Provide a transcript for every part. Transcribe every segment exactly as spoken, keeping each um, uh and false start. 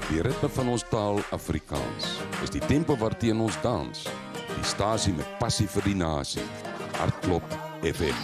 Die ritme van ons taal Afrikaans is die tempo waarteen ons dans. Die stasie met passie vir die nasie. Hartklop F M.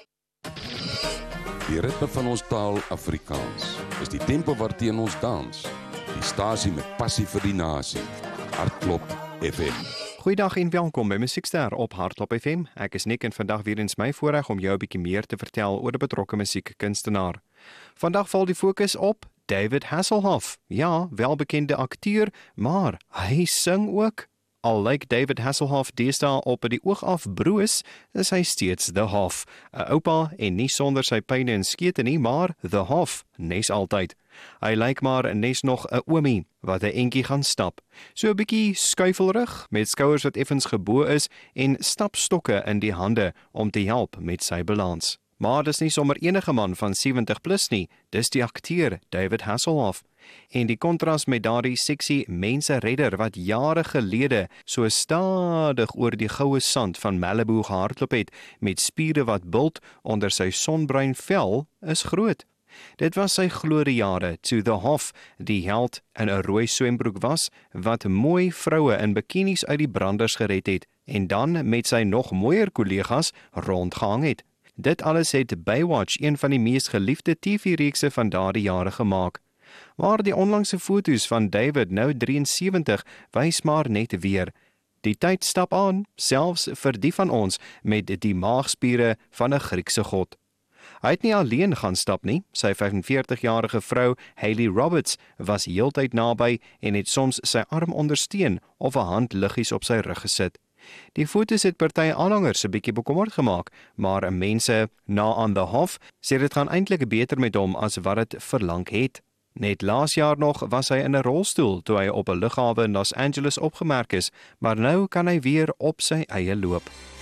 Die ritme van ons taal Afrikaans is die tempo waarteen ons dans. Die stasie met passie vir die nasie. Hartklop F M. Goeiedag en welkom by Musiekster op Hartklop F M. Ek is Nick en vandag weer eens my voorreg om jou 'n bietjie meer te vertel oor 'n betrokke musiekkunstenaar. Vandag val die fokus op David Hasselhoff. Ja, welbekende akteur, maar hy sing ook. Al lyk David Hasselhoff deesdae op die oog af broos, is hy steeds The Hoff. 'n Oupa en nie sonder sy pyne en skete nie, maar The Hoff, nes altyd. Hy lyk maar nes nog 'n oomie wat 'n entjie gaan stap. So 'n bietjie skuifelrig, met skouers wat effens gebo is en stapstokke in die hande om te help met sy balans. Maar dis nie sommer enige man van sewentig plus nie, dis die akteur David Hasselhoff. En die kontras met daardie seksie menseredder wat jare gelede so stadig oor die goue sand van Malibu gehardloop het met spiere wat bult onder sy sonbruin vel is groot. Dit was sy gloriejare toe The Hoff die held in 'n rooi swembroek was wat mooi vroue in bikinis uit die branders gered het en dan met sy nog mooier kollegas rondgehang het. Dit alles het Baywatch een van die mees geliefde T V-reekse van daardie jare gemaak. Maar die onlangse foto's van David, nou drie en sewentig, wys maar net weer. Die tyd stap aan, selfs vir die van ons met die maagspiere van 'n Griekse god. Hy het nie alleen gaan stap nie, sy vyfenveertigjarige vrou Hayley Roberts was heeltyd naby en het soms sy arm ondersteun of 'n hand liggies op sy rug gesit. Die foto's het party aanhangers 'n bietjie bekommerd gemaak, maar mense na aan The Hoff sê dit gaan eintlik beter met hom as wat dit verlang het. Net laas jaar nog was hy in 'n rolstoel toe hy op 'n lughawe in Los Angeles opgemerk is, maar nou kan hy weer op sy eie loop.